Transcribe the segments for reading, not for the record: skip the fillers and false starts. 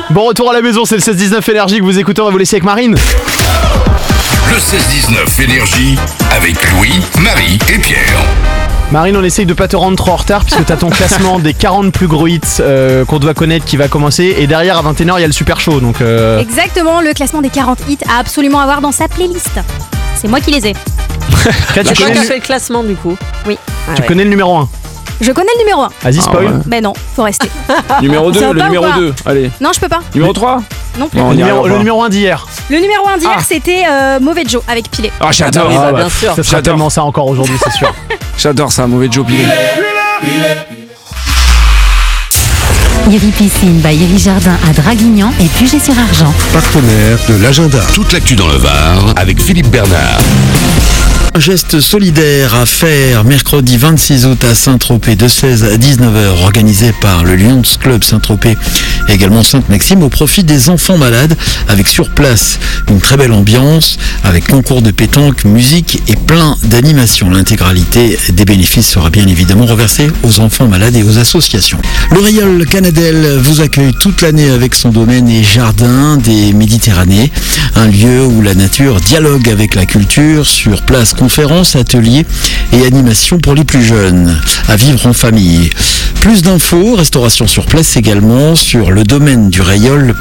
Bon retour à la maison, c'est le 16-19 Énergie que vous écoutez, on va vous laisser avec Marine. Le 16-19 Énergie avec Louis, Marie et Pierre. Marine, on essaye de pas te rendre trop en retard puisque t'as ton classement des 40 plus gros hits qu'on doit connaître qui va commencer, et derrière à 21h il y a le super show donc Exactement, le classement des 40 hits à absolument avoir dans sa playlist. C'est moi qui les ai. Après, Tu connais le classement du coup? Oui. tu connais le numéro 1. Je connais le numéro 1. Vas-y, spoil. ouais. Mais non, faut rester. Numéro 2, Ça va le pas numéro ou pas 2. Allez. Non, je peux pas. Numéro 3. Non plus. Non, on y arrivera Le pas. numéro 1 d'hier. Le numéro 1 d'hier, Ah. c'était Mauvais Joe avec Pilé. Ah, j'adore. Ah, Ah, bien sûr. Ça sera J'adore. tellement ça encore aujourd'hui, c'est sûr. J'adore ça, mauvais Joe Pilé. Iri Piscine by Iri Jardin à Draguignan et Puget-sur-Argent. Partenaire de l'agenda. Toute l'actu dans le Var avec Philippe Bernard. Un geste solidaire à faire mercredi 26 août à Saint-Tropez de 16 à 19h, organisé par le Lions Club Saint-Tropez et également Sainte-Maxime au profit des enfants malades, avec sur place une très belle ambiance avec concours de pétanque, musique et plein d'animations. L'intégralité des bénéfices sera bien évidemment reversée aux enfants malades et aux associations. Le Rayol Canadel vous accueille toute l'année avec son domaine et jardin des Méditerranées, un lieu où la nature dialogue avec la culture. Sur place, conférences, ateliers et animations pour les plus jeunes, à vivre en famille. Plus d'infos, restauration sur place également sur le domaine du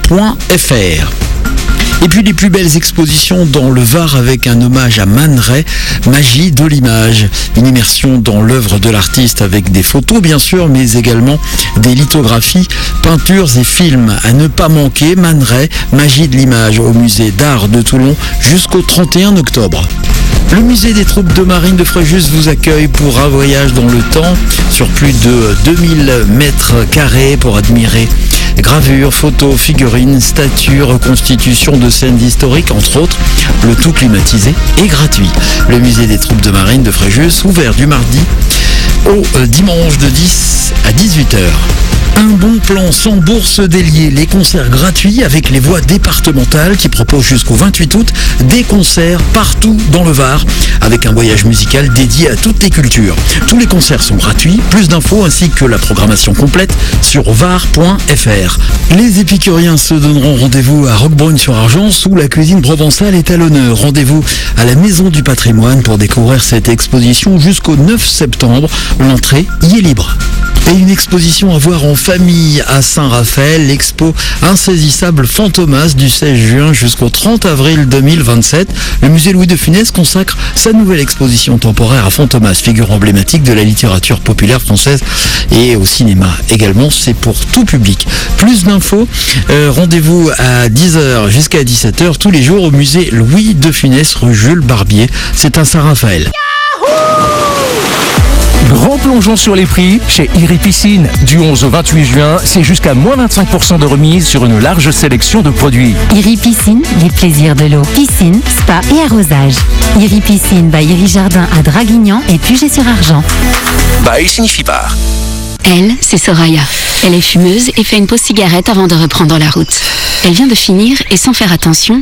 Rayol.fr. Et puis les plus belles expositions dans le Var avec un hommage à Man Ray, Magie de l'image. Une immersion dans l'œuvre de l'artiste avec des photos bien sûr, mais également des lithographies, peintures et films. À ne pas manquer, Man Ray, Magie de l'image au musée d'art de Toulon jusqu'au 31 octobre. Le musée des troupes de marine de Fréjus vous accueille pour un voyage dans le temps sur plus de 2000 mètres carrés pour admirer gravures, photos, figurines, statues, reconstitutions de scènes historiques, entre autres, le tout climatisé et gratuit. Le musée des troupes de marine de Fréjus, ouvert du mardi au dimanche de 10 à 18h. Un bon plan sans bourse déliée, les concerts gratuits avec les voies départementales qui proposent jusqu'au 28 août des concerts partout dans le Var avec un voyage musical dédié à toutes les cultures. Tous les concerts sont gratuits, plus d'infos ainsi que la programmation complète sur var.fr. Les épicuriens se donneront rendez-vous à Roquebrune-sur-Argent où la cuisine provençale est à l'honneur. Rendez-vous à la Maison du Patrimoine pour découvrir cette exposition jusqu'au 9 septembre. L'entrée y est libre. Et une exposition à voir en famille à Saint-Raphaël, l'expo Insaisissable Fantomas du 16 juin jusqu'au 30 avril 2027. Le musée Louis de Funès consacre sa nouvelle exposition temporaire à Fantomas, figure emblématique de la littérature populaire française et au cinéma également. C'est pour tout public. Plus d'infos, rendez-vous à 10h jusqu'à 17h tous les jours au musée Louis de Funès, rue Jules Barbier. C'est à Saint-Raphaël. Grand plongeon sur les prix chez Iri Piscine. Du 11 au 28 juin, c'est jusqu'à moins 25% de remise sur une large sélection de produits. Iri Piscine, les plaisirs de l'eau. Piscine, spa et arrosage. Iri Piscine by Iri Jardin à Draguignan et Puget-sur-Argent. Bah, il signifie pas. Elle, c'est Soraya. Elle est fumeuse et fait une pause cigarette avant de reprendre la route. Elle vient de finir et sans faire attention,